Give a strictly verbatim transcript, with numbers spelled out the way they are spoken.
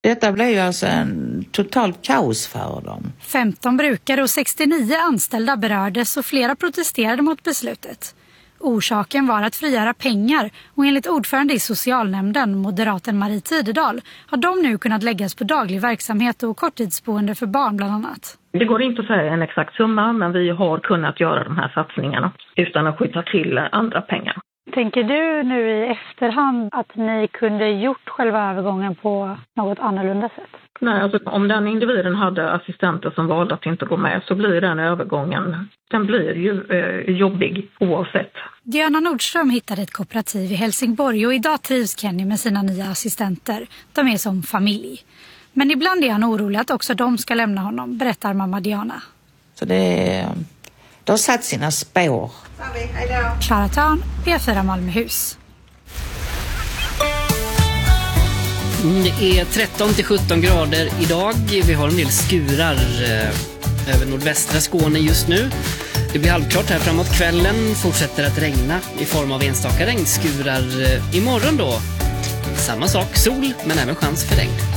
Detta blev ju alltså en total kaos för dem. femton brukare och sextionio anställda berördes och flera protesterade mot beslutet. Orsaken var att frigöra pengar och enligt ordförande i socialnämnden, moderaten Marie Tidedal, har de nu kunnat läggas på daglig verksamhet och korttidsboende för barn bland annat. Det går inte att säga en exakt summa, men vi har kunnat göra de här satsningarna utan att skjuta till andra pengar. Tänker du nu i efterhand att ni kunde gjort själva övergången på något annorlunda sätt? Nej, alltså om den individen hade assistenter som valde att inte gå med så blir den övergången, den blir ju eh, jobbig oavsett. Diana Nordström hittade ett kooperativ i Helsingborg och idag trivs Kenny med sina nya assistenter. De är som familj. Men ibland är han orolig att också de ska lämna honom, berättar mamma Diana. Så det, det har satt sina spår. Klara Törn, P fyra Malmöhus. Det är tretton till sjutton grader idag. Vi har en del skurar eh, över nordvästra Skåne just nu. Det blir halvklart här framåt kvällen. Fortsätter att regna i form av enstaka regnskurar eh, imorgon då. Samma sak, sol men även chans för regn.